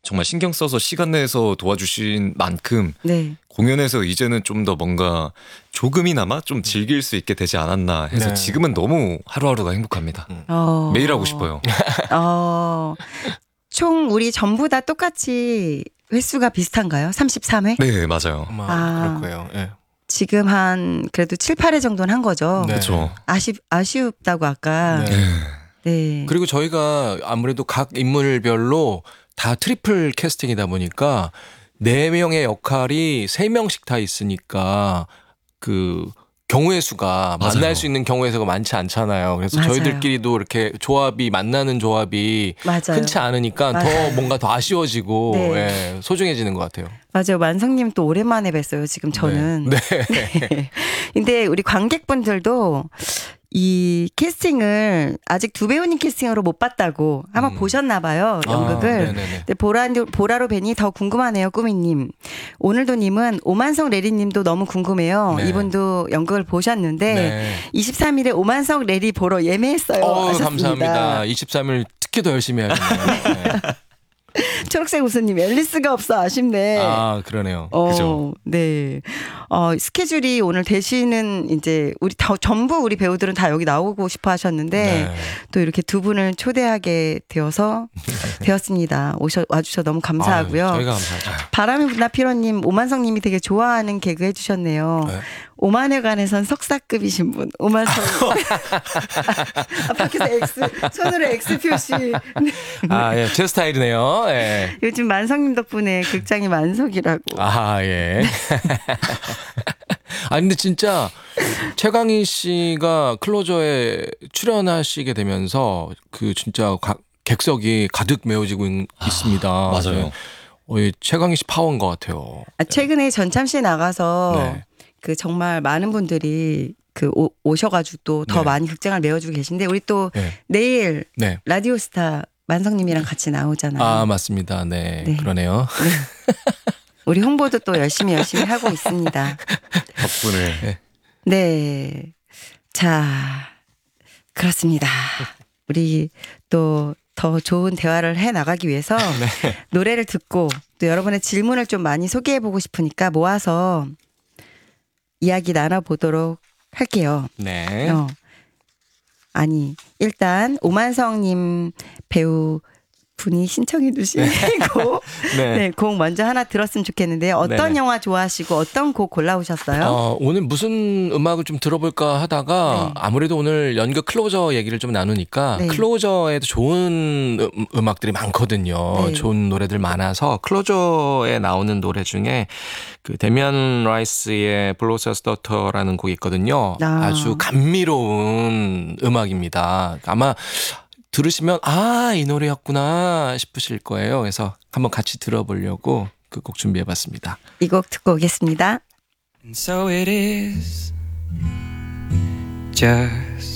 정말 신경 써서 시간 내서 도와주신 만큼 네. 공연에서 이제는 좀 더 뭔가 조금이나마 좀 즐길 수 있게 되지 않았나 해서 네. 지금은 너무 하루하루가 행복합니다. 매일 하고 싶어요. 총 우리 전부 다 똑같이 횟수가 비슷한가요? 33회? 네, 맞아요. 아마 그럴 거예요. 네. 지금 한 그래도 7, 8회 정도는 한 거죠. 네. 그렇죠. 아쉽다고 아까. 네. 네. 그리고 저희가 아무래도 각 인물별로 다 트리플 캐스팅이다 보니까 4명의 역할이 3명씩 다 있으니까 그 경우의 수가 맞아요. 만날 수 있는 경우의 수가 많지 않잖아요. 그래서 맞아요. 저희들끼리도 이렇게 만나는 조합이 맞아요. 흔치 않으니까 더 맞아요. 뭔가 더 아쉬워지고 네. 예, 소중해지는 것 같아요. 맞아요. 만성님 또 오랜만에 뵀어요. 지금 저는. 네. 네. 근데 우리 관객분들도 이 캐스팅을 아직 두 배우님 캐스팅으로 못 봤다고 한번 보셨나 봐요. 연극을. 근데 보라로 뵈니 더 궁금하네요. 꾸미님. 오늘도님은 오만성 레리님도 너무 궁금해요. 네. 이분도 연극을 보셨는데 네. 23일에 오만성 레리 보러 예매했어요. 하셨습니다. 감사합니다. 23일 특히 더 열심히 해야겠네요. 네. 초록색 우수님 앨리스가 없어 아쉽네. 아 그러네요. 그죠. 네. 스케줄이 오늘 되시는 이제 전부 우리 배우들은 다 여기 나오고 싶어 하셨는데 네. 또 이렇게 두 분을 초대하게 되었습니다. 와주셔서 너무 감사하고요. 저희가 감사하죠. 바람이 분다 피로님, 오만성님이 되게 좋아하는 개그 해주셨네요. 네. 오만회관에선 석사급이신 분, 오만성. 밖에서 손으로 X 표시. 예, 제 스타일이네요. 예. 요즘 만성님 덕분에 극장이 만석이라고. 예. 근데 진짜 최강희 씨가 클로저에 출연하시게 되면서 그 진짜 객석이 가득 메워지고 있습니다. 맞아요. 이 최강희 씨 파워인 것 같아요. 최근에 전참시에 나가서 네. 그 정말 많은 분들이 오셔가지고 또 더 네. 많이 극장을 메워주고 계신데 우리 또 네. 내일 네. 라디오스타 만성님이랑 같이 나오잖아요. 맞습니다. 네. 네. 그러네요. 우리 홍보도 또 열심히 하고 있습니다. 덕분에. 네. 자, 그렇습니다. 우리 또 더 좋은 대화를 해 나가기 위해서 노래를 듣고 또 여러분의 질문을 좀 많이 소개해보고 싶으니까 모아서 이야기 나눠보도록 할게요. 네. 일단 오만성님 배우 분이 신청해 주신 곡, 네. 곡 먼저 하나 들었으면 좋겠는데요. 어떤 네네. 영화 좋아하시고 어떤 곡 골라오셨어요? 오늘 무슨 음악을 좀 들어볼까 하다가 아무래도 오늘 연극 클로저 얘기를 좀 나누니까 클로저에도 좋은 음악들이 많거든요. 네. 좋은 노래들 많아서 클로저에 나오는 노래 중에 그 데미안 라이스의 블로서스 더터라는 곡이 있거든요. 아주 감미로운 음악입니다. 아마 들으시면 이 노래였구나 싶으실 거예요. 그래서 한번 같이 들어보려고 그 곡 준비해봤습니다. 이 곡 듣고 오겠습니다. And so it is just